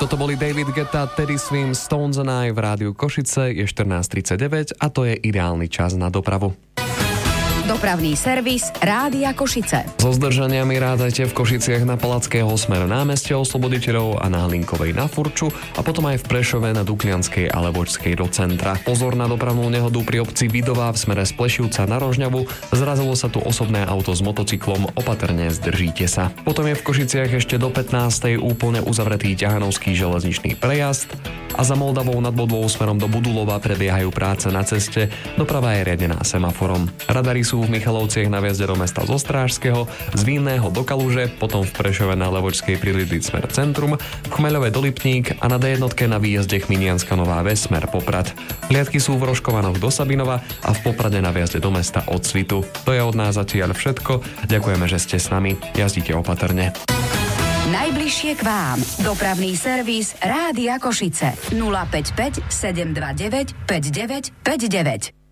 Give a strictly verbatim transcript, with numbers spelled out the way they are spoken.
Toto boli David Guetta, Teddy Swims, Stones and I v rádiu Košice. Je štrnásť tridsaťdeväť a to je ideálny čas na dopravu. Dopravný servis Rádia Košice. So zdržaniami rádajte v Košiciach na Palackého smer námestia Osloboditeľov a na Hlinkovej na Furču a potom aj v Prešove na Duklianskej a Levočskej do centra. Pozor na dopravnú nehodu pri obci Vidová v smere z Plešivca na Rožňavu. Zrazilo sa tu osobné auto s motocyklom, opatrne zdržíte sa. Potom je v Košiciach ešte do pätnástej úplne uzavretý ťahanovský železničný prejazd a za Moldavou nad Bodvou smerom do Budulova prebiehajú práce na ceste. Doprava je riadená semaforom. Radary sú v Michalovciach na vjazde do mesta zo Strážskeho, z Vinného do Kaluže, potom v Prešove na Levočskej pri Lidlic smer centrum, v Chmeľove do Lipník a na dé jedna na výjazde Chminianska Nová Ves smer Poprad. Hliadky sú v Rožkovanoch do Sabinova a v Poprade na vjazde do mesta od Svitu. To je od nás zatiaľ všetko. Ďakujeme, že ste s nami. Jazdite opatrne. Najbližšie k vám. Dopravný servis Rádia Košice. nula päť päť sedem dva deväť päť deväť päť deväť.